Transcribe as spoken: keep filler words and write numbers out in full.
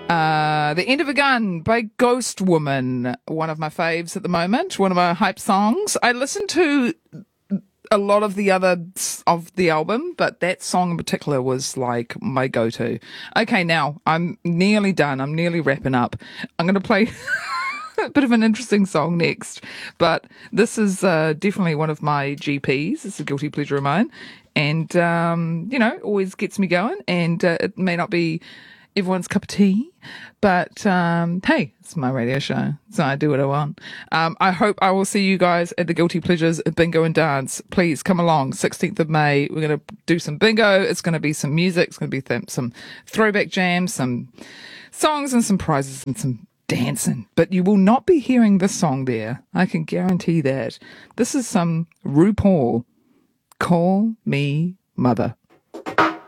Uh, The End of a Gun by Ghost Woman, one of my faves at the moment, one of my hype songs. I listen to a lot of the other of the album, but that song in particular was like my go-to. Okay, now I'm nearly done. I'm nearly wrapping up. I'm going to play a bit of an interesting song next, but this is uh, definitely one of my G Ps. It's a guilty pleasure of mine, and um, you know, always gets me going. And uh, it may not be everyone's cup of tea, but um, hey, it's my radio show, so I do what I want. Um, I hope I will see you guys at the Guilty Pleasures Bingo and Dance. Please come along, sixteenth of May. We're going to do some bingo. It's going to be some music. It's going to be th- some throwback jams, some songs and some prizes and some dancing. But you will not be hearing this song there. I can guarantee that. This is some RuPaul, Call Me Mother.